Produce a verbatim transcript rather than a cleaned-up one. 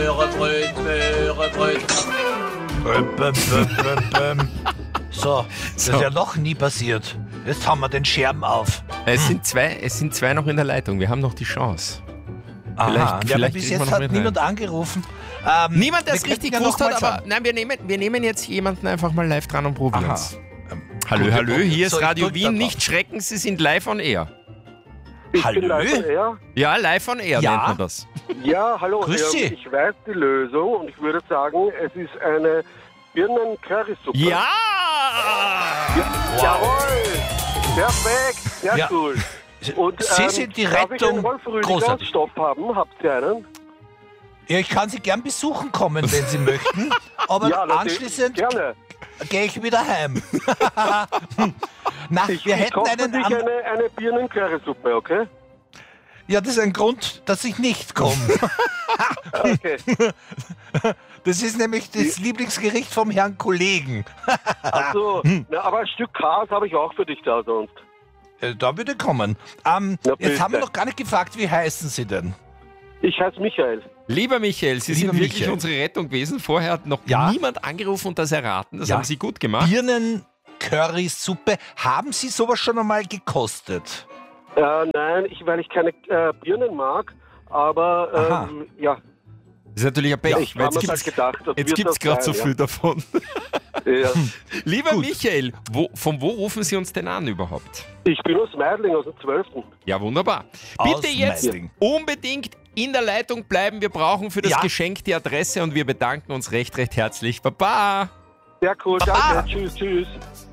Möhrebröt, Möhrebröt. Bäm, bäm, bäm, bäm, bäm. So, das So. ist ja noch nie passiert. Jetzt haben wir den Scherben auf. Es sind zwei, es sind zwei noch in der Leitung. Wir haben noch die Chance. Aha, Vielleicht- ja, aber vielleicht bis kriegen wir jetzt noch hat mit niemand angerufen. Ähm, Niemand, der wir es richtig könnten ja gewusst noch hat, mal aber sagen- nein, wir nehmen, wir nehmen jetzt jemanden einfach mal live dran und probieren Aha. es. Ähm, Hallo, gut, hallo, wir- hier so, ist ich Radio drück Wien. da Nicht schrecken, Sie sind live on air. Ich Hallo? bin live on air. Ja, live on air Ja? nennt man das. Ja, hallo. Grüß ähm, Sie. Ich weiß die Lösung und ich würde sagen, es ist eine Birnen-Currysuppe. Ja! Jawohl! Perfekt! Sehr Ja. cool. Und, Sie ähm, sind die darf ich Rettung. einen Rolf Rüdiger Großartig. Stoff haben? Habt ihr einen? Ja, ich kann Sie gern besuchen kommen, wenn Sie möchten. Aber Ja, natürlich. anschließend Gerne. gehe ich wieder heim. Na, Ich, wir ich hätten koche einen... dich An eine, eine Birnen-Currysuppe, okay? ja, das ist ein Grund, dass ich nicht komme. Okay. Das ist nämlich das Lieblingsgericht vom Herrn Kollegen. Also, Hm. na, aber ein Stück Kas habe ich auch für dich da sonst. Äh, Da würde kommen. Ähm, Na, jetzt bitte. haben wir noch gar nicht gefragt, wie heißen Sie denn? Ich heiße Michael. Lieber Michael, Sie Lieber sind wirklich Michael. unsere Rettung gewesen. Vorher hat noch Ja. niemand angerufen und das erraten. Das Ja. haben Sie gut gemacht. Birnen-Curry-Suppe. Haben Sie sowas schon einmal gekostet? Äh, nein, ich, weil ich keine äh, Birnen mag, aber ähm, ja, Das ist natürlich ein Pech, ich weil habe jetzt mir gibt's, halt gedacht, das jetzt wird gibt's das gerade so sein, viel davon. Ja. Ja. Lieber Gut. Michael, wo, von wo rufen Sie uns denn an überhaupt? Ich bin aus Meidling, aus dem zwölften Ja, wunderbar. Bitte Aus jetzt Meidling. unbedingt in der Leitung bleiben. Wir brauchen für das Ja. Geschenk die Adresse und wir bedanken uns recht, recht herzlich. Baba! Sehr cool, Baba. danke, tschüss, tschüss.